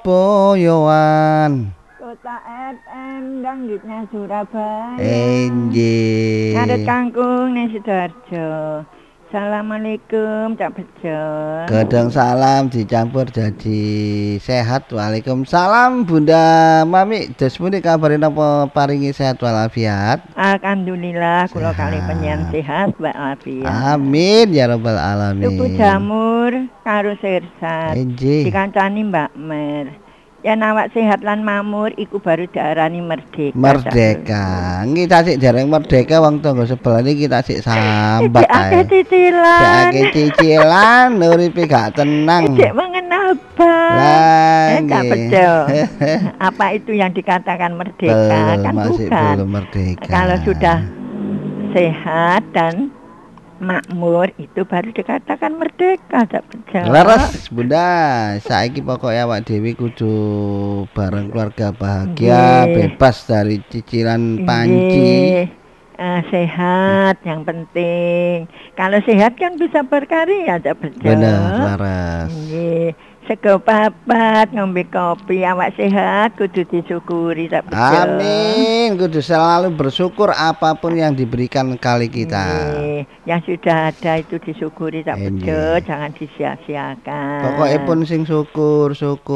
Surabayaan. Kota FM dangdutnya Surabaya. Enjih. Ngaret kangkung ning Sidoarjo. Assalamualaikum Cak Bejo. Godhong salam dicampur jadi sehat. Waalaikumsalam Bunda Mami. Dos pundi kabare napa paringi sehat walafiat? Alhamdulillah kula kalih penyen sehat walafiat. Amin ya rabbal alamin. Tuku jamur karo sirsat. Enjih. Dikancani Mbak Mer. Yen awak sehat lan makmur iku baru diarani merdeka. Merdeka. Kita sik dereng merdeka wong tangga sebelah iki kita sik sambat ae. Cicilan. Cicilan uripe gak tenang. Cek mengenal bang. Enggak betul. Apa itu yang dikatakan merdeka? Kan masih bukan. belum merdeka. Kalau sudah sehat dan makmur itu baru dikatakan merdeka, tak betul. Leres Bunda, saiki pokoknya awak dhewe kudu bareng keluarga bahagia, bebas dari cicilan panci. Sehat yang penting. Kalau sehat kan bisa berkarya, tak betul. Benar, leres. Sego papat ngombe kopi, awak sehat kudu disyukuri, tak betul. Amin, kudu selalu bersyukur apapun yang diberikan kali kita. Yang sudah ada itu disyukuri, tak betul, jangan disia-siakan. Pokoknya pun sing syukur.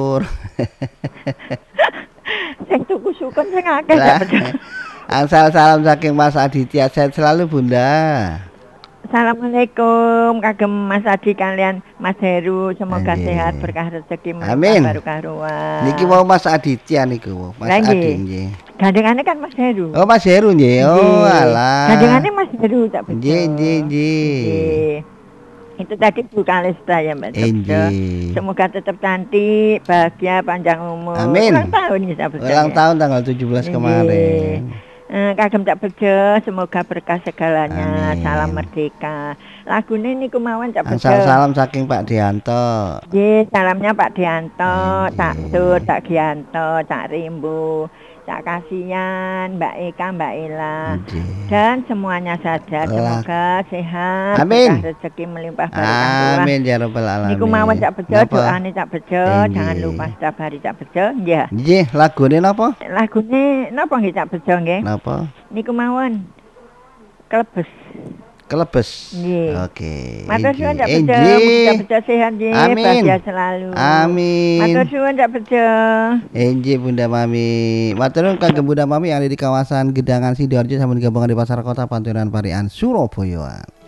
Sing tuku syukur sing akeh, tak betul. Angsal salam saking Mas Aditya, sehat selalu Bunda. Assalamualaikum kagem Mas Adi kalian Mas Heru, semoga sehat berkah rezeki barokah ruah. Niki mau Mas Aditya niku, Mas Adi nggih. Gandengane kan Mas Heru. Oh Mas Heru nggih. Oh alah. Gandengane Mas Heru tak betul. Nggih. Itu tadi Bu Kalista ya Mbak. Semoga tetap cantik, bahagia, panjang umur. Amin. Ulang tahun nih tak betul. Ulang tahun tanggal 17 kemarin. Kagem tak bejo, semoga berkah segalanya. Amin. Salam merdeka. Lagune niku mawon tak bejo. Salam saking Pak Dianto. Nggih, salamnya Pak Dianto, Cak Sur, Cak Gianto, Cak Rimbu, Cak Kasian, Mbak Eka, Mbak Ela, dan semuanya saja semoga sehat, berkah rezeki melimpah barokah. Amin ya rabbal alamin. Niku mawon Cak Bejo, doane Cak Bejo, jangan lupa setiap hari Cak Bejo, nggih. Nggih, lagune napa? Lagune napa nggih Cak Bejo nggih? Napa? Niku mawon Klebes. Nggih. Oke. Matur suwun Cak Bejo, Cak Bejo sehat nggih, bahagia selalu. Amin. Matur suwun Cak Bejo. Enjih Bunda Mami. Matur nuwun kagem Bunda Mami yang ada di kawasan Gedangan Sidoarjo sampun gabungan di Pasar Kota Panturan Parian Surabaya.